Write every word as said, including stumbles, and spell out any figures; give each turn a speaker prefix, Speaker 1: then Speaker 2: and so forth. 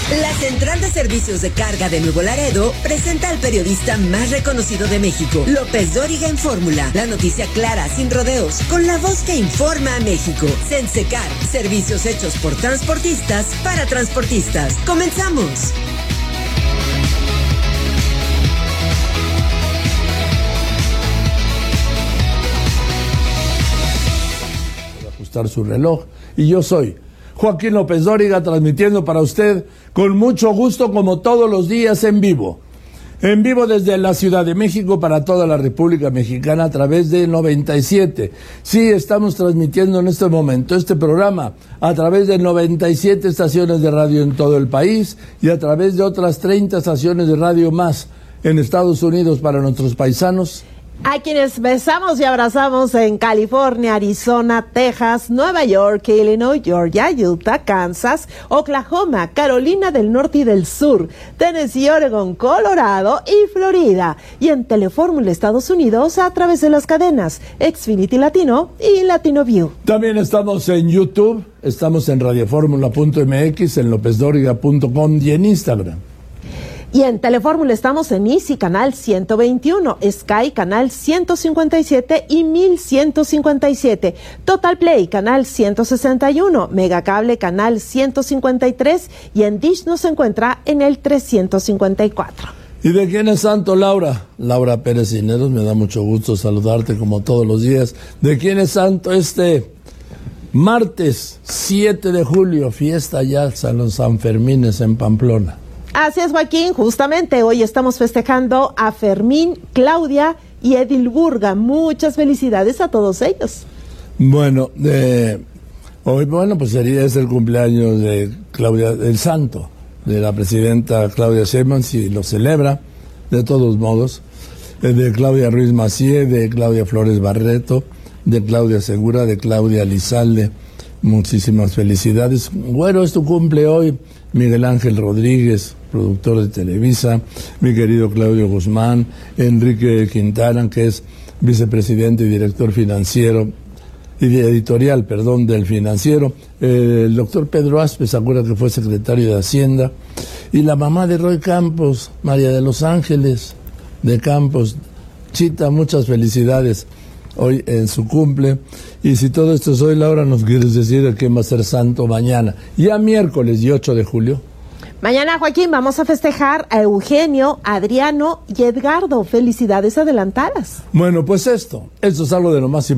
Speaker 1: La Central de Servicios de Carga de Nuevo Laredo presenta al periodista más reconocido de México, López Dóriga en Fórmula. La noticia clara, sin rodeos, con la voz que informa a México. Sensecar, servicios hechos por transportistas para transportistas. ¡Comenzamos!
Speaker 2: Ajustar su reloj. Y yo soy Joaquín López Dóriga, transmitiendo para usted con mucho gusto, como todos los días, en vivo. En vivo desde la Ciudad de México para toda la República Mexicana a través de noventa y siete. Sí, estamos transmitiendo en este momento este programa a través de noventa y siete estaciones de radio en todo el país y a través de otras treinta estaciones de radio más en Estados Unidos para nuestros paisanos.
Speaker 3: A quienes besamos y abrazamos en California, Arizona, Texas, Nueva York, Illinois, Georgia, Utah, Kansas, Oklahoma, Carolina del Norte y del Sur, Tennessee, Oregon, Colorado y Florida. Y en Telefórmula Estados Unidos a través de las cadenas Xfinity Latino y Latino View.
Speaker 2: También estamos en YouTube, estamos en radioformula punto m x, en lopez dóriga punto com y en Instagram.
Speaker 3: Y en Telefórmula estamos en Easy, canal ciento veintiuno, Sky, canal ciento cincuenta y siete y mil ciento cincuenta y siete, Total Play, canal ciento sesenta y uno, Megacable, canal ciento cincuenta y tres y en Dish nos encuentra en el trescientos cincuenta y cuatro.
Speaker 2: ¿Y de quién es santo, Laura? Laura Pérez Cineros, me da mucho gusto saludarte como todos los días. ¿De quién es santo este martes siete de julio, fiesta ya San los Sanfermines en Pamplona?
Speaker 3: Así es, Joaquín, justamente hoy estamos festejando a Fermín, Claudia y Edilburga. Muchas felicidades a todos ellos.
Speaker 2: Bueno, eh, hoy, bueno, pues sería es el cumpleaños de Claudia, del santo, de la presidenta Claudia Sheinbaum, si lo celebra, de todos modos, eh, de Claudia Ruiz Massieu, de Claudia Flores Barreto, de Claudia Segura, de Claudia Lizalde. Muchísimas felicidades. Bueno, es tu cumple hoy, Miguel Ángel Rodríguez, productor de Televisa, mi querido Claudio Guzmán, Enrique Quintana, que es vicepresidente y director financiero, y editorial, perdón, del Financiero, eh, el doctor Pedro Aspe, ¿se acuerda que fue secretario de Hacienda? Y la mamá de Roy Campos, María de los Ángeles de Campos. Chita, muchas felicidades hoy en su cumple. Y si todo esto es hoy, Laura, nos quieres decir quién va a ser santo mañana, ya miércoles y ocho de julio.
Speaker 3: Mañana, Joaquín, vamos a festejar a Eugenio, Adriano y Edgardo. Felicidades adelantadas.
Speaker 2: Bueno, pues esto, esto es algo de lo más importante.